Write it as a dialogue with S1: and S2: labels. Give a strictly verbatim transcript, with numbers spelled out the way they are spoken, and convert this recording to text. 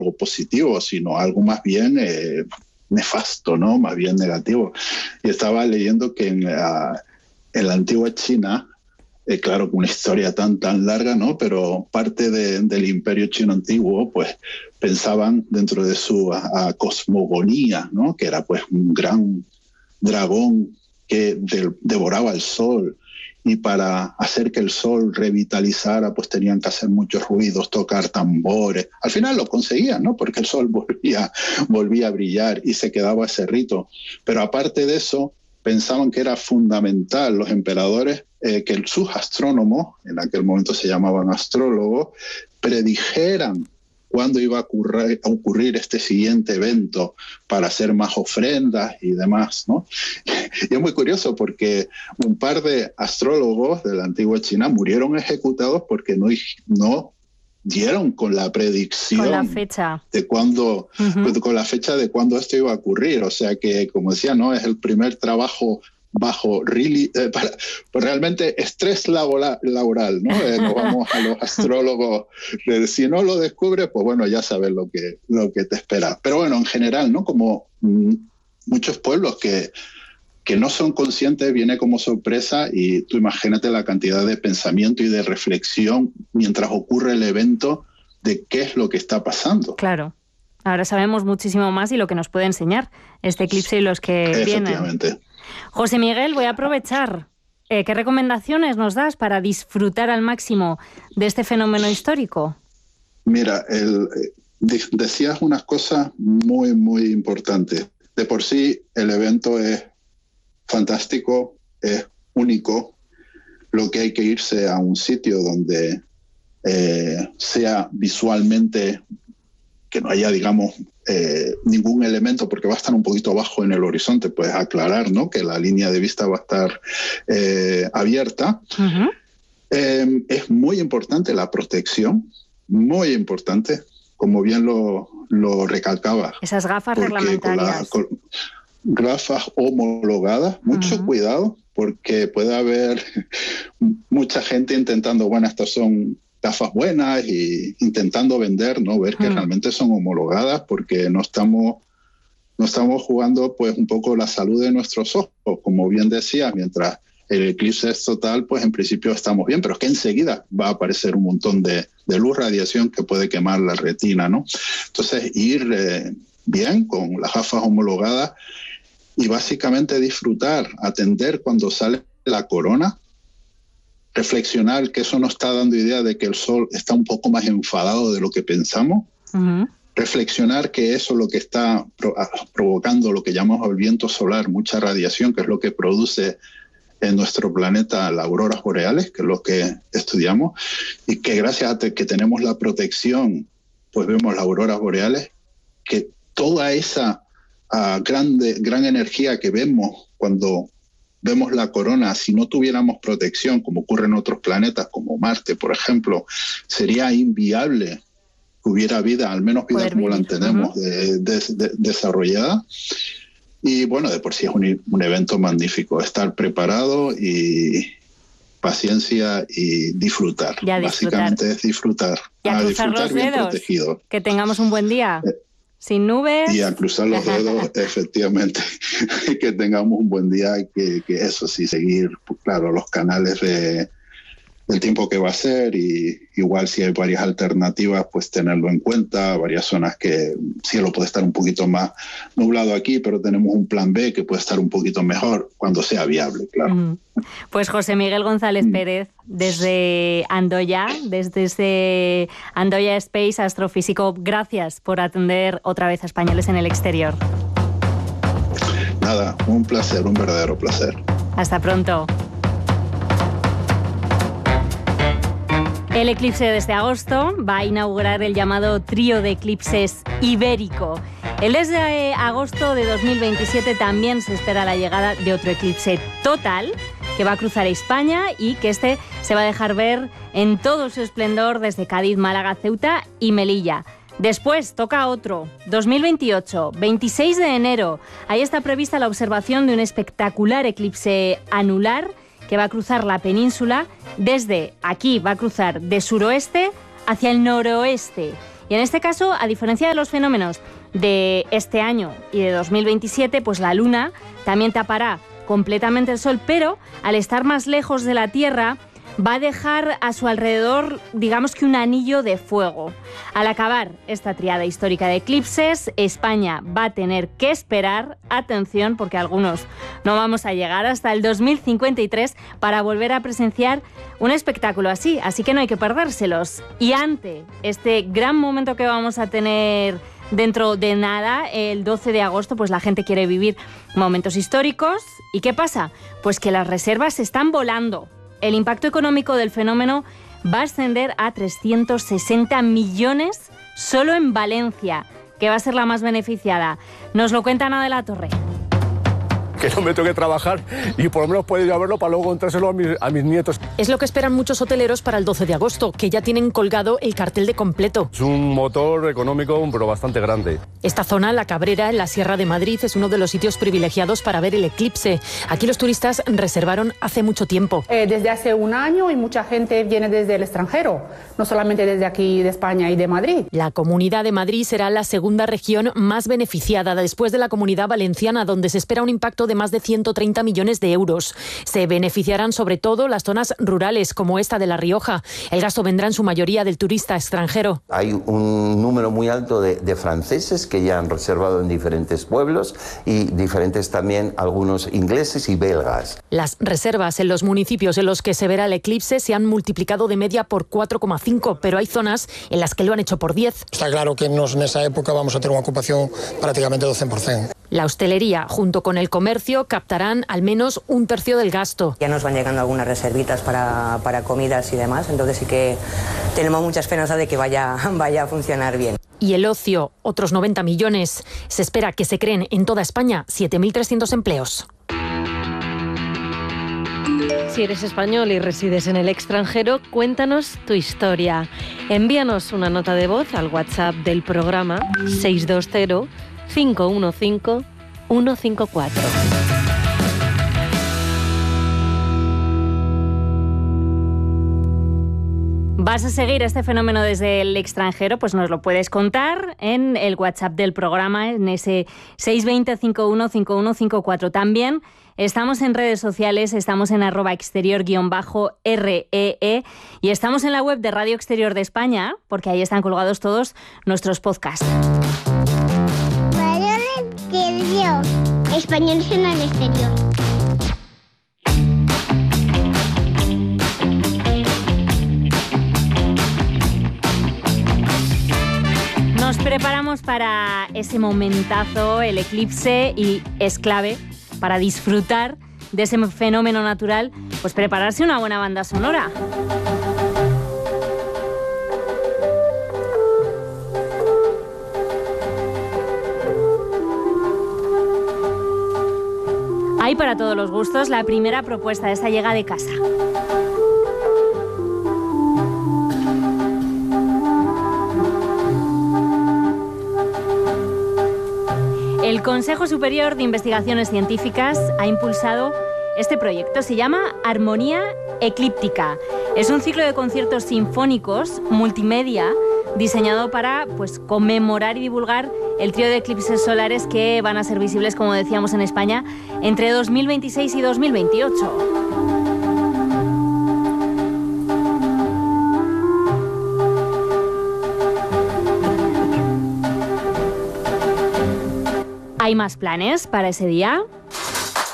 S1: algo positivo, sino algo más bien eh, nefasto, ¿no? Más bien negativo. Y estaba leyendo que en, uh, en la antigua China, eh, claro, con una historia tan, tan larga, ¿no? Pero parte de, del imperio chino antiguo, pues pensaban dentro de su uh, cosmogonía, ¿no? Que era pues un gran dragón que de, devoraba el sol, y para hacer que el sol revitalizara, pues tenían que hacer muchos ruidos, tocar tambores. Al final lo conseguían, ¿no? Porque el sol volvía, volvía a brillar y se quedaba ese rito. Pero aparte de eso, pensaban que era fundamental los emperadores eh, que sus astrónomos, en aquel momento se llamaban astrólogos, predijeran cuándo iba a ocurrir, a ocurrir este siguiente evento para hacer más ofrendas y demás, ¿no? Y es muy curioso porque un par de astrólogos de la antigua China murieron ejecutados porque no, no dieron con la predicción
S2: con la fecha
S1: de cuándo, uh-huh. con la fecha de cuándo esto iba a ocurrir. O sea que, como decía, no es el primer trabajo bajo really, eh, para, pues realmente estrés laboral, laboral ¿no? Eh, nos vamos a los astrólogos, de, si no lo descubres, pues bueno, ya sabes lo que, lo que te espera. Pero bueno, en general, ¿no? Como mm, muchos pueblos que, que no son conscientes, viene como sorpresa, y tú imagínate la cantidad de pensamiento y de reflexión mientras ocurre el evento de qué es lo que está pasando.
S2: Claro. Ahora sabemos muchísimo más y lo que nos puede enseñar este eclipse y los que
S1: Efectivamente.
S2: vienen. José Miguel, voy a aprovechar. Eh, ¿Qué recomendaciones nos das para disfrutar al máximo de este fenómeno histórico?
S1: Mira, el, eh, decías unas cosas muy, muy importantes. De por sí, el evento es fantástico, es único. Lo que hay que irse a un sitio donde eh, sea visualmente, que no haya, digamos, eh, ningún elemento, porque va a estar un poquito abajo en el horizonte, puedes aclarar, ¿no? Que la línea de vista va a estar eh, abierta. Uh-huh. Eh, es muy importante la protección, muy importante, como bien lo, lo recalcaba.
S2: Esas gafas reglamentarias.
S1: Con la, con gafas homologadas, mucho uh-huh. cuidado, porque puede haber mucha gente intentando, bueno, estas son gafas buenas, y intentando vender, ¿no? Ver que mm. realmente son homologadas, porque no estamos, no estamos jugando pues un poco la salud de nuestros ojos. Como bien decías, mientras el eclipse es total, pues en principio estamos bien, pero es que enseguida va a aparecer un montón de, de luz, radiación que puede quemar la retina, ¿no? Entonces, ir eh, bien con las gafas homologadas y básicamente disfrutar, atender cuando sale la corona, reflexionar que eso nos está dando idea de que el sol está un poco más enfadado de lo que pensamos, uh-huh. reflexionar que eso es lo que está pro- provocando lo que llamamos el viento solar, mucha radiación, que es lo que produce en nuestro planeta las auroras boreales, que es lo que estudiamos, y que gracias a te- que tenemos la protección, pues vemos las auroras boreales, que toda esa uh, grande, gran energía que vemos cuando vemos la corona, si no tuviéramos protección, como ocurre en otros planetas, como Marte, por ejemplo, sería inviable que hubiera vida, al menos vida como la tenemos uh-huh. de, de, de, desarrollada. Y bueno, de por sí es un, un evento magnífico, estar preparado y paciencia y disfrutar.
S2: Ya disfrutar.
S1: Básicamente es disfrutar.
S2: Y a,
S1: a
S2: cruzar
S1: disfrutar
S2: los
S1: bien
S2: dedos.
S1: protegido.
S2: Que tengamos un buen día. Eh, Sin nubes.
S1: Y a cruzar los dedos, efectivamente, que tengamos un buen día y que, que eso sí, seguir, pues, claro, los canales de, del tiempo que va a ser, y igual si hay varias alternativas, pues tenerlo en cuenta, varias zonas que cielo puede estar un poquito más nublado aquí, pero tenemos un plan B que puede estar un poquito mejor cuando sea viable, claro.
S2: Mm. Pues José Miguel González mm. Pérez, desde Andoya, desde ese Andoya Space, astrofísico, gracias por atender otra vez a españoles en el exterior.
S1: Nada, un placer, un verdadero placer.
S2: Hasta pronto. El eclipse de este agosto va a inaugurar el llamado trío de eclipses ibérico. El mes de agosto de dos mil veintisiete también se espera la llegada de otro eclipse total que va a cruzar España y que este se va a dejar ver en todo su esplendor desde Cádiz, Málaga, Ceuta y Melilla. Después toca otro, dos mil veintiocho, veintiséis de enero. Ahí está prevista la observación de un espectacular eclipse anular que va a cruzar la península desde aquí, va a cruzar de suroeste hacia el noroeste. Y en este caso, a diferencia de los fenómenos de este año y de dos mil veintisiete, pues la Luna también tapará completamente el Sol, pero al estar más lejos de la Tierra va a dejar a su alrededor, digamos que un anillo de fuego. Al acabar esta triada histórica de eclipses, España va a tener que esperar, atención, porque algunos no vamos a llegar hasta el dos mil cincuenta y tres para volver a presenciar un espectáculo así, así que no hay que perdérselos. Y ante este gran momento que vamos a tener dentro de nada, el doce de agosto, pues la gente quiere vivir momentos históricos. ¿Y qué pasa? Pues que las reservas se están volando. El impacto económico del fenómeno va a ascender a trescientos sesenta millones solo en Valencia, que va a ser la más beneficiada. Nos lo cuenta Ana de la Torre.
S3: Que no me tengo que trabajar y por lo menos puedo ir a verlo para luego contrárselo a mis, a mis nietos.
S4: Es lo que esperan muchos hoteleros para el doce de agosto, que ya tienen colgado el cartel de completo.
S3: Es un motor económico, pero bastante grande.
S4: Esta zona, La Cabrera, en la Sierra de Madrid, es uno de los sitios privilegiados para ver el eclipse. Aquí los turistas reservaron hace mucho tiempo.
S5: Eh, desde hace un año y mucha gente viene desde el extranjero, no solamente desde aquí de España y de Madrid.
S4: La Comunidad de Madrid será la segunda región más beneficiada después de la Comunidad Valenciana, donde se espera un impacto de de más de ciento treinta millones de euros. Se beneficiarán sobre todo las zonas rurales, como esta de La Rioja. El gasto vendrá en su mayoría del turista extranjero.
S6: Hay un número muy alto de, de franceses que ya han reservado en diferentes pueblos y diferentes también algunos ingleses y belgas.
S4: Las reservas en los municipios en los que se verá el eclipse se han multiplicado de media por cuatro coma cinco, pero hay zonas en las que lo han hecho por diez.
S7: Está claro que nos, en esa época vamos a tener una ocupación prácticamente del cien por ciento.
S4: La hostelería, junto con el comercio, captarán al menos un tercio del gasto.
S8: Ya nos van llegando algunas reservitas para, para comidas y demás, entonces sí que tenemos mucha esperanza de que vaya, vaya a funcionar bien.
S4: Y el ocio, otros noventa millones. Se espera que se creen en toda España siete mil trescientos empleos.
S9: Si eres español y resides en el extranjero, cuéntanos tu historia. Envíanos una nota de voz al WhatsApp del programa seis dos cero, cinco uno cinco, uno cinco cuatro.
S2: ¿Vas a seguir este fenómeno desde el extranjero? Pues nos lo puedes contar en el WhatsApp del programa, en ese seis dos cero, cinco uno cinco uno cinco cuatro. También estamos en redes sociales, estamos en arroba exterior guión bajo R E E y estamos en la web de Radio Exterior de España, porque ahí están colgados todos nuestros podcasts.
S10: Españoles en el exterior.
S2: Nos preparamos para ese momentazo, el eclipse, y es clave para disfrutar de ese fenómeno natural, pues prepararse una buena banda sonora. Hay para todos los gustos. La primera propuesta de esta llega de casa. El Consejo Superior de Investigaciones Científicas ha impulsado este proyecto. Se llama Armonía Eclíptica. Es un ciclo de conciertos sinfónicos multimedia diseñado para, pues, conmemorar y divulgar el trío de eclipses solares que van a ser visibles, como decíamos, en España entre dos mil veintiséis y dos mil veintiocho. ¿Hay más planes para ese día?